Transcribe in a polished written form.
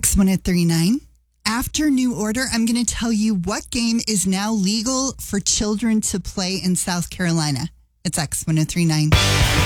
X1039. After New Order, I'm going to tell you what game is now legal for children to play in South Carolina. It's X1039.